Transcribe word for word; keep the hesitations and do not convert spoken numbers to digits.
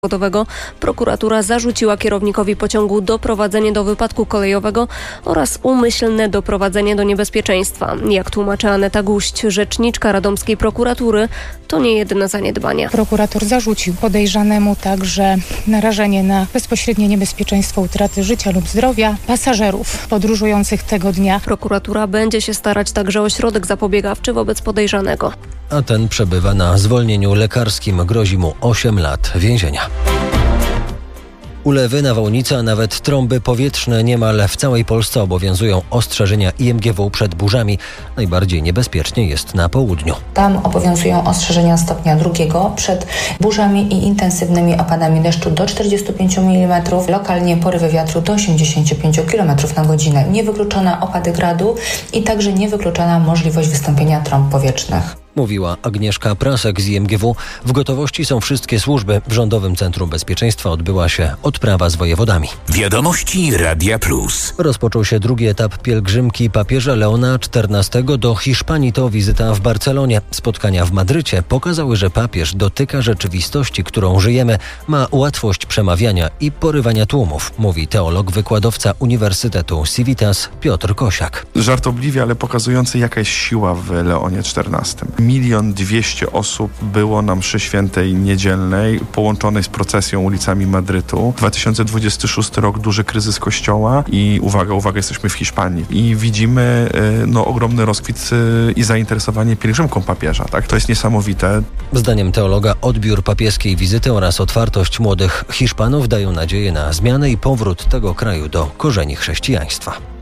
Samochodowego prokuratura zarzuciła kierownikowi pociągu doprowadzenie do wypadku kolejowego oraz umyślne doprowadzenie do niebezpieczeństwa. Jak tłumaczy Aneta Guść, rzeczniczka radomskiej prokuratury, to nie jedyne zaniedbania. Prokurator zarzucił podejrzanemu także narażenie na bezpośrednie niebezpieczeństwo utraty życia lub zdrowia pasażerów podróżujących tego dnia. Prokuratura będzie się starać także o środek zapobiegawczy wobec podejrzanego. A ten przebywa na zwolnieniu lekarskim. Grozi mu osiem lat więzienia. Ulewy, nawałnice, a nawet trąby powietrzne niemal w całej Polsce obowiązują ostrzeżenia I M G W przed burzami. Najbardziej niebezpiecznie jest na południu. Tam obowiązują ostrzeżenia stopnia drugiego przed burzami i intensywnymi opadami deszczu do czterdziestu pięciu milimetrów, lokalnie porywy wiatru do osiemdziesięciu pięciu kilometrów na godzinę. Niewykluczone opady gradu i także niewykluczona możliwość wystąpienia trąb powietrznych. Mówiła Agnieszka Prasek z I M G W. W gotowości są wszystkie służby. W Rządowym Centrum Bezpieczeństwa odbyła się odprawa z wojewodami. Wiadomości Radia Plus. Rozpoczął się drugi etap pielgrzymki papieża Leona czternastego do Hiszpanii. To wizyta w Barcelonie. Spotkania w Madrycie pokazały, że papież dotyka rzeczywistości, którą żyjemy. Ma łatwość przemawiania i porywania tłumów, mówi teolog, wykładowca Uniwersytetu Civitas Piotr Kosiak. Żartobliwie, ale pokazujący, jaka jest siła w Leonie czternastym. Milion dwieście osób było na mszy świętej niedzielnej, połączonej z procesją ulicami Madrytu. dwa tysiące dwudziesty szósty rok, duży kryzys kościoła i uwaga, uwaga, jesteśmy w Hiszpanii. I widzimy no, ogromny rozkwit i zainteresowanie pielgrzymką papieża. Tak? To jest niesamowite. Zdaniem teologa odbiór papieskiej wizyty oraz otwartość młodych Hiszpanów dają nadzieję na zmianę i powrót tego kraju do korzeni chrześcijaństwa.